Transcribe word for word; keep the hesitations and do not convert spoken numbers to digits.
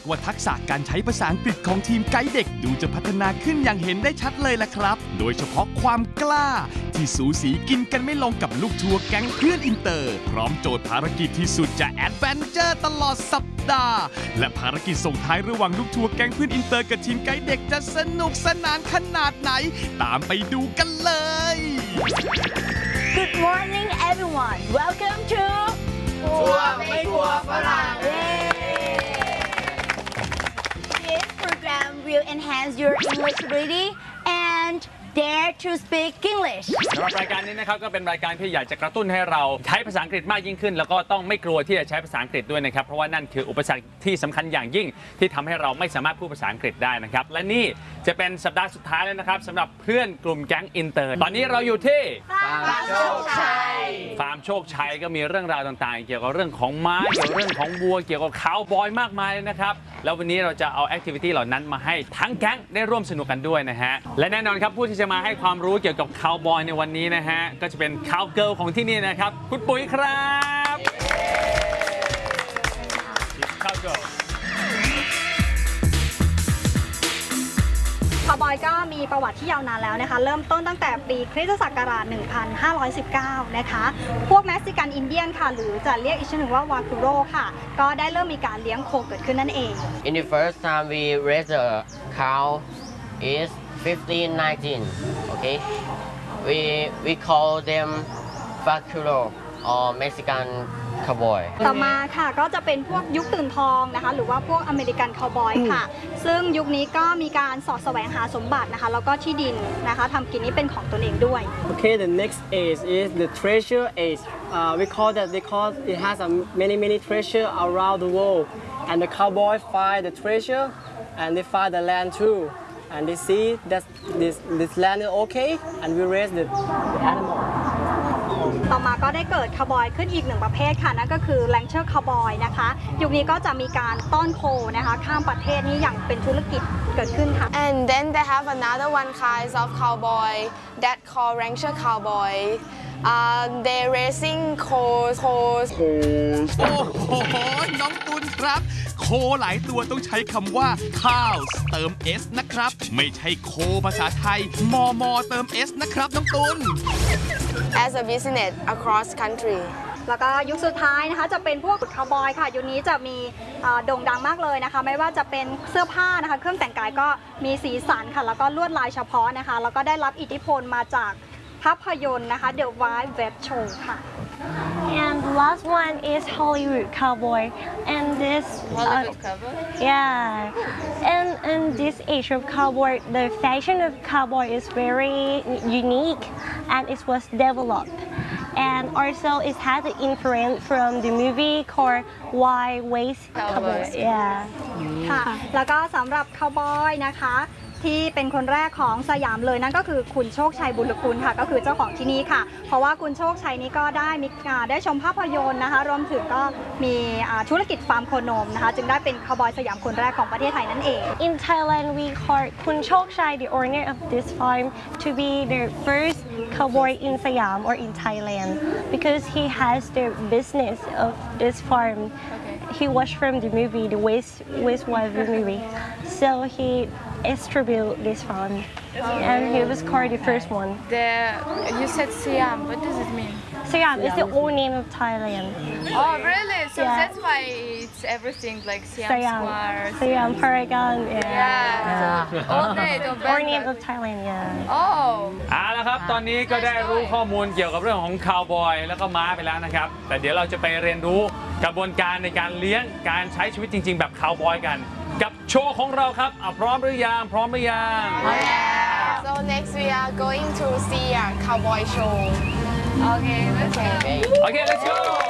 ว่าทักษะการใช้ภาษาอังกฤษของทีมไกด์เด็กดูจะพัฒนาขึ้นอย่างเห็นได้ชัดเลยล่ะครับโดยเฉพาะความกล้าที่สูสีกินกันไม่ลงกับลูกทัวร์แก๊งเพื่อนอินเตอร์พร้อมโจทย์ภารกิจที่สุดจะแอดเวนเจอร์ตลอดสัปดาห์และภารกิจส่งท้ายระหว่างลูกทัวร์แก๊งเพื่อนอินเตอร์กับทีมไกด์เด็กจะสนุกสนานขนาดไหนตามไปดูกันเลย Good morning everyone welcome to ทัวร์ไม่กลัวฝรั่ง This program will enhance your English ability and dare to speak English สำหรับรายการนี้นะครับก็เป็นรายการที่อยากจะกระตุ้นให้เราใช้ภาษาอังกฤษมากยิ่งขึ้นแล้วก็ต้องไม่กลัวที่จะใช้ภาษาอังกฤษด้วยนะครับเพราะว่านั่นคืออุปสรรคที่สำคัญอย่างยิ่งที่ทำให้เราไม่สามารถพูดภาษาอังกฤษได้นะครับและนี่จะเป็นสัปดาห์สุดท้ายแล้วนะครับสำหรับเพื่อนกลุ่มแก๊งอินเตอร์ตอนนี้เราอยู่ที่ฟาร์มโชคชัยฟาร์มโชคชัยก็มีเรื่องราวต่างๆเกี่ยวกับเรื่องของม้าเกี่ยวกับเรื่องของวัวเกี่ยวกับคาวบอยมากมายเลยนะครับแล้ววันนี้เราจะเอาแอคทิวิตี้เหล่านั้นมาให้ทั้งแก๊งได้ร่วมสนุกกันด้วยนะฮะและแน่นอนครับผู้ที่จะมาให้ความรู้เกี่ยวกับคาวบอยในวันนี้นะฮะก็จะเป็นคาวเกิร์ลของที่นี่นะครับคุณปุ๋ยครับคาวเกิร์ลคาวบอยก็มีประวัติที่ยาวนานแล้วนะคะเริ่มต้นตั้งแต่ปีคริสตศักราช หนึ่งพันห้าร้อยสิบเก้า นะคะพวกเม็กซิกันอินเดียนค่ะหรือจะเรียกอีกชื่อหนึ่งว่าวาคูโรค่ะก็ได้เริ่มมีการเลี้ยงโคเกิดขึ้นนั่นเอง In the first time we raise a cow is fifteen nineteen okay we we call them vaquero or Mexican cowboy ต่อมาค่ะก็จะเป็นพวกยุคตื่นทองนะคะหรือว่าพวกอเมริกันคาวบอยค่ะซึ่งยุคนี้ก็มีการสอดแสวงหาสมบัตินะคะแล้วก็ที่ดินนะคะทำกินนี้เป็นของตนเองด้วย Okay, the next age is the treasure age. Uh, we call that because it has a many many treasure around the world, and the cowboy find the treasure, and they find the land too, and they see that this this land is okay, and we raise the, the animal. ต่อมาก็ได้เกิดคาวบอยขึ้นอีกหนึ่งประเภทค่ะนั่นก็คือแรงเชอร์คาวบอยนะคะยุคนี้ก็จะมีการต้อนโคนะคะข้ามประเทศนี้อย่างเป็นธุรกิจเกิดขึ้นค่ะ And then they have another one kind of cowboy that called rancher cowboy. Uh, they racing cows. cows. โอ้โหน้องตุลครับโคหลายตัวต้องใช้คำว่า cows เติม s นะครับไม่ใช่โคภาษาไทยมอมอเติม s นะครับน้องตุล As a business across country. แล้วก็ยุคสุดท้ายนะคะจะเป็นพวกคาวบอยค่ะยุคนี้จะมีโด่งดังมากเลยนะคะไม่ว่าจะเป็นเสื้อผ้านะคะเครื่องแต่งกายก็มีสีสันค่ะแล้วก็ลวดลายเฉพาะนะคะแล้วก็ได้รับอิทธิพลมาจากภาพยนตร์นะคะ The Wild West Show ค่ะ And the last one is Hollywood Cowboy, and this Hollywood uh, cowboy. yeah, and in this age of cowboy, the fashion of cowboy is very unique, and it was developed, and also it has an influence from the movie called Wild West Cowboy. Yeah. ค่ะแล้วก็สำหรับคาวบอยนะคะที่เป็นคนแรกของสยามเลยนั่นก็คือคุณโชคชัยบุญคุณค่ะก็คือเจ้าของที่นี่ค่ะเพราะว่าคุณโชคชัยนี้ก็ได้มีได้ชมภาพยนตร์นะคะรวมถึงก็มีธุรกิจฟาร์มโคนมนะคะจึงได้เป็นคาวบอยสยามคนแรกของประเทศไทยนั่นเอง In Thailand, we call Kun Chok Chai, the owner of this farm, to be the first cowboy in Siam or in Thailand because he has the business of this farm. He watched from the movie, the West West Wild movie, so he distribute this farm, and he was called the first one. The, you said Siam. What does it mean? Siam is the old name of Thailand. Oh, really? So Yeah. that's why it's everything like Siam, Siam, Square. Siam Paragon, yeah. Yeah. All day, don't Old bend name that. of Thailand, yeah. Oh. เอาละครับตอนนี้ก็ได้รู้ข้อมูลเกี่ยวกับเรื่องของคาวบอยแล้วก็ม้าไปแล้วนะครับแต่เดี๋ยวเราจะไปเรียนรู้กระบวนการในการเลี้ยงการใช้ชีวิตจริงๆแบบคาวบอยกันกับโชว์ของเราครับอ่ะพร้อมหรือยังพร้อมหรือยัง Yeah. So next we are going to see a cowboy show. Okay, let's go. okay Okay let's go